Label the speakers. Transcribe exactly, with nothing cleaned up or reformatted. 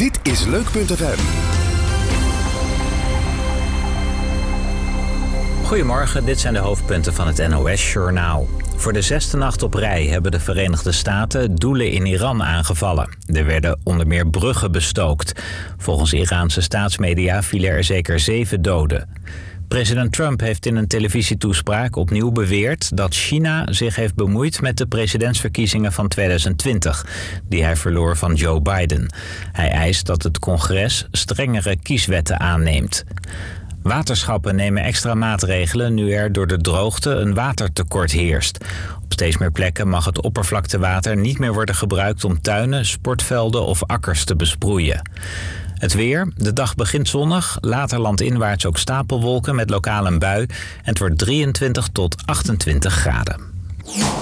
Speaker 1: Dit is Leuk punt F M.
Speaker 2: Goedemorgen, dit zijn de hoofdpunten van het N O S-journaal. Voor de zesde nacht op rij hebben de Verenigde Staten doelen in Iran aangevallen. Er werden onder meer bruggen bestookt. Volgens Iraanse staatsmedia vielen er zeker zeven doden. President Trump heeft in een televisietoespraak opnieuw beweerd dat China zich heeft bemoeid met de presidentsverkiezingen van tweeduizend twintig, die hij verloor van Joe Biden. Hij eist dat het congres strengere kieswetten aanneemt. Waterschappen nemen extra maatregelen nu er door de droogte een watertekort heerst. Op steeds meer plekken mag het oppervlaktewater niet meer worden gebruikt om tuinen, sportvelden of akkers te besproeien. Het weer. De dag begint zonnig, later landinwaarts ook stapelwolken met lokaal een bui. En het wordt drieëntwintig tot achtentwintig graden.